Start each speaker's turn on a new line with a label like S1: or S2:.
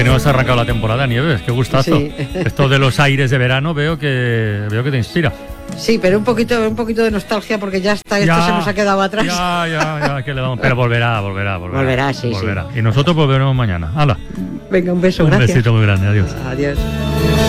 S1: no has arrancado la temporada, Nieves, qué gustazo.
S2: Sí.
S1: Esto de los aires de verano veo que te inspira.
S2: Sí, pero un poquito de nostalgia porque ya está, esto se nos ha quedado atrás.
S1: Ya, que le vamos. Pero volverá.
S2: Volverá, sí.
S1: Y nosotros volveremos mañana. ¡Hala!
S2: Venga, un beso,
S1: Un
S2: gracias.
S1: besito muy grande, adiós.
S2: Adiós.